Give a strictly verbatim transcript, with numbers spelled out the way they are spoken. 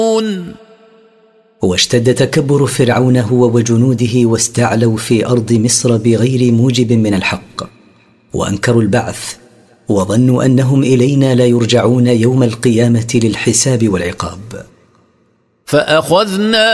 واشتد تكبر فرعون هو وجنوده واستعلوا في أرض مصر بغير موجب من الحق، وأنكروا البعث وظنوا أنهم إلينا لا يرجعون يوم القيامة للحساب والعقاب. فأخذنا